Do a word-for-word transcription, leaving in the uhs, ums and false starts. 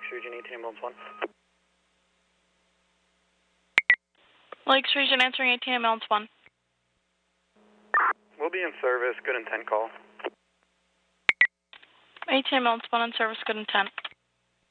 Lakes Region, eighteen ambulance one. Lakes Region answering eighteen ambulance one. We'll be in service, good intent call. eighteen ambulance one in service, good intent.